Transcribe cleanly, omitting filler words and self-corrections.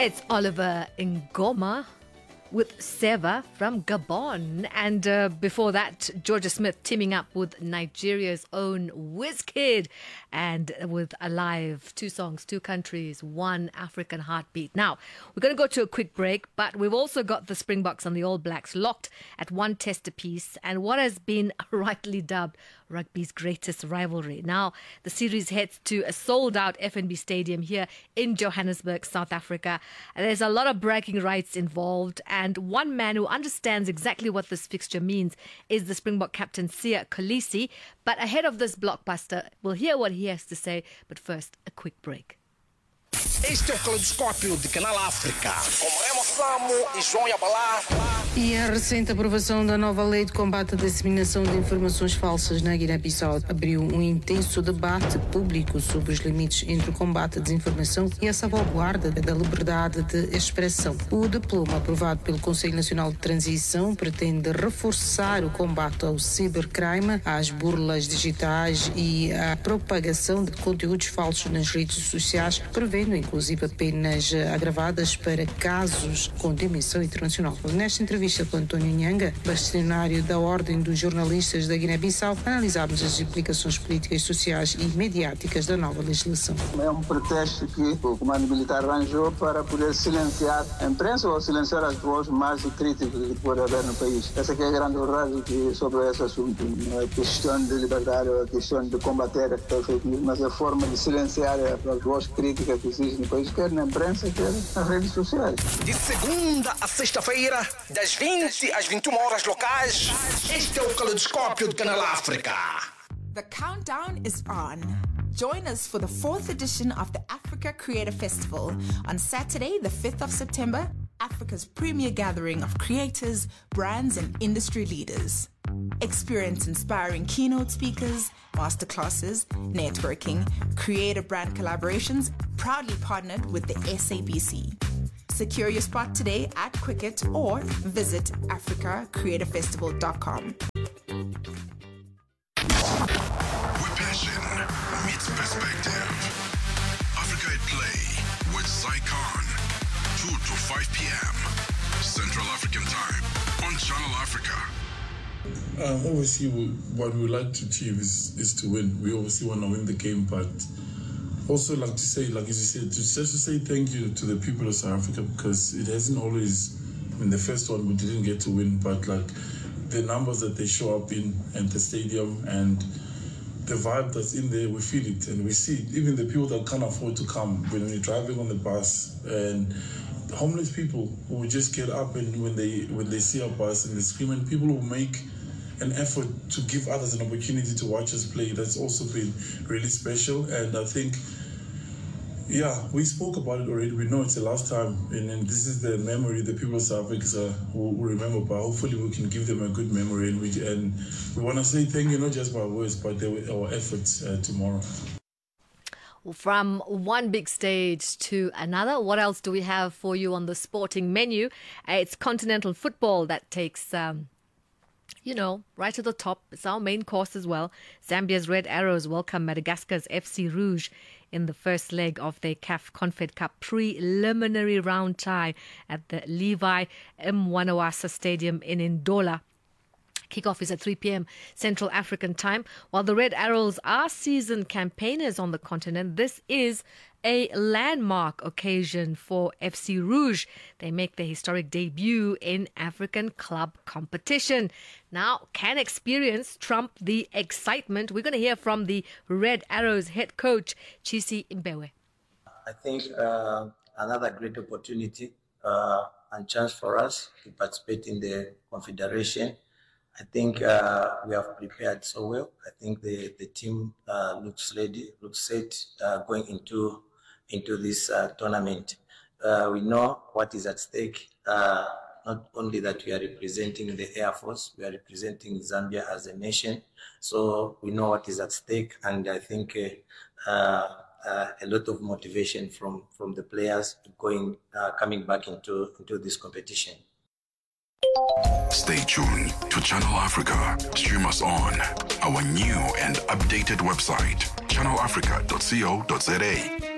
It's Oliver Ngoma with Seva from Gabon. And before that, Georgia Smith teaming up with Nigeria's own Wizkid. And with Alive, 2 songs, 2 countries, 1 African heartbeat. Now, we're going to go to a quick break, but we've also got the Springboks and the All Blacks locked at 1 test apiece and what has been rightly dubbed rugby's greatest rivalry. Now, the series heads to a sold-out FNB Stadium here in Johannesburg, South Africa. There's a lot of bragging rights involved, and one man who understands exactly what this fixture means is the Springbok captain, Siya Kolisi. But ahead of this blockbuster, we'll hear what he has to say, but first, a quick break. Este é o Caleidoscópio de Canal África, com Remo Samo e João Yabalá. E a recente aprovação da nova lei de combate à disseminação de informações falsas na Guiné-Bissau abriu um intenso debate público sobre os limites entre o combate à desinformação e a salvaguarda da liberdade de expressão. O diploma aprovado pelo Conselho Nacional de Transição pretende reforçar o combate ao cibercrime, às burlas digitais e à propagação de conteúdos falsos nas redes sociais, prevendo inclusive penas agravadas para casos com dimensão internacional. Nesta entrevista com António Nhanga, bastonário da Ordem dos Jornalistas da Guiné-Bissau, analisámos as implicações políticas, sociais e mediáticas da nova legislação. É um pretexto que o comando militar arranjou para poder silenciar a imprensa ou silenciar as vozes mais críticas que pode haver no país. Essa que é a grande verdade sobre esse assunto. Não é questão de liberdade, é questão de combater a fake news, mas é a forma de silenciar as vozes críticas que existem no país, quer na imprensa, quer nas redes sociais. De segunda a sexta-feira, das 20 às 21 horas locais, este é o Caleidoscópio de Canal África. The countdown is on. Join us for the 4th edition of the Africa Creator Festival on Saturday, the 5th of September, Africa's premier gathering of creators, brands, and industry leaders. Experience inspiring keynote speakers, masterclasses, networking, creative brand collaborations, proudly partnered with the SABC. Secure your spot today at Quicket or visit africacreatorfestival.com. Where passion meets perspective. Africa at Play with Zycon. 2 to 5 p.m. Central African Time on Channel Africa. Obviously, what we would like to achieve is to win. We obviously want to win the game, but also like to say, like as you said, just to say thank you to the people of South Africa, because it hasn't always, in the first one we didn't get to win, but like the numbers that they show up in and the stadium and the vibe that's in there, we feel it and we see it. Even the people that can't afford to come, when we're driving on the bus, and homeless people who just get up and when they see our bus and they scream, and people who make an effort to give others an opportunity to watch us play. That's also been really special. And I think, yeah, we spoke about it already. We know it's the last time, and this is the memory the people of South Africa will remember. But hopefully we can give them a good memory, and we want to say thank you, not just by words, but our efforts tomorrow. From one big stage to another, what else do we have for you on the sporting menu? It's continental football that takes right to the top. It's our main course as well. Zambia's Red Arrows welcome Madagascar's FC Rouge in the first leg of their CAF Confed Cup preliminary round tie at the Levi Mwanawasa Stadium in Ndola. Kickoff is at 3 p.m. Central African time. While the Red Arrows are seasoned campaigners on the continent, this is a landmark occasion for FC Rouge. They make their historic debut in African club competition. Now, can experience trump the excitement? We're going to hear from the Red Arrows head coach, Chisi Mbewe. I think another great opportunity and chance for us to participate in the Confederation. I think we have prepared so well. I think the team looks ready, looks set going into this tournament. We know what is at stake. Not only that we are representing the Air Force, we are representing Zambia as a nation. So we know what is at stake, and I think a lot of motivation from the players coming back into this competition. Stay tuned to Channel Africa. Stream us on our new and updated website, channelafrica.co.za.